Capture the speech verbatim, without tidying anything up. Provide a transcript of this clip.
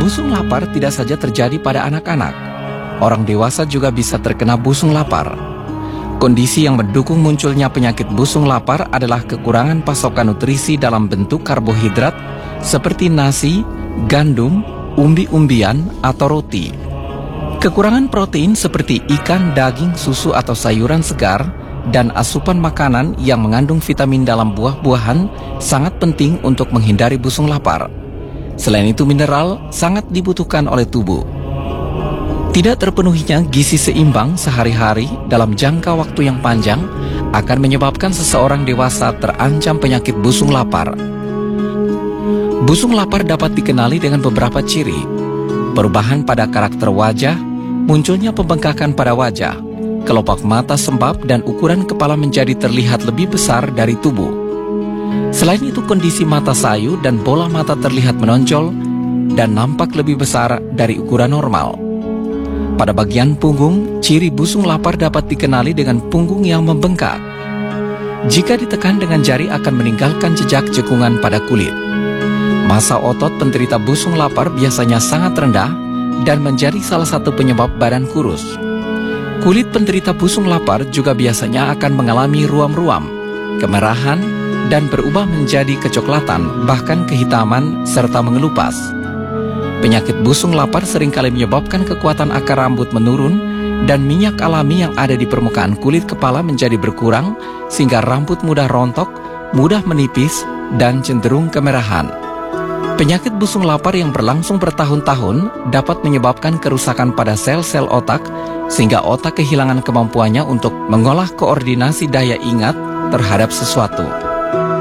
Busung lapar tidak saja terjadi pada anak-anak. Orang dewasa juga bisa terkena busung lapar. Kondisi yang mendukung munculnya penyakit busung lapar adalah kekurangan pasokan nutrisi dalam bentuk karbohidrat seperti nasi, gandum, umbi-umbian, atau roti. Kekurangan protein seperti ikan, daging, susu atau sayuran segar, dan asupan makanan yang mengandung vitamin dalam buah-buahan sangat penting untuk menghindari busung lapar. Selain itu, mineral sangat dibutuhkan oleh tubuh. Tidak terpenuhinya gizi seimbang sehari-hari dalam jangka waktu yang panjang akan menyebabkan seseorang dewasa terancam penyakit busung lapar. Busung lapar dapat dikenali dengan beberapa ciri: perubahan pada karakter wajah, munculnya pembengkakan pada wajah, kelopak mata sembab, dan ukuran kepala menjadi terlihat lebih besar dari tubuh. Selain itu, kondisi mata sayu dan bola mata terlihat menonjol dan nampak lebih besar dari ukuran normal. Pada bagian punggung, ciri busung lapar dapat dikenali dengan punggung yang membengkak. Jika ditekan dengan jari akan meninggalkan jejak cekungan pada kulit. Massa otot penderita busung lapar biasanya sangat rendah dan menjadi salah satu penyebab badan kurus. Kulit penderita busung lapar juga biasanya akan mengalami ruam-ruam, kemerahan, dan berubah menjadi kecoklatan, bahkan kehitaman, serta mengelupas. Penyakit busung lapar seringkali menyebabkan kekuatan akar rambut menurun dan minyak alami yang ada di permukaan kulit kepala menjadi berkurang sehingga rambut mudah rontok, mudah menipis, dan cenderung kemerahan. Penyakit busung lapar yang berlangsung bertahun-tahun dapat menyebabkan kerusakan pada sel-sel otak sehingga otak kehilangan kemampuannya untuk mengolah koordinasi daya ingat terhadap sesuatu.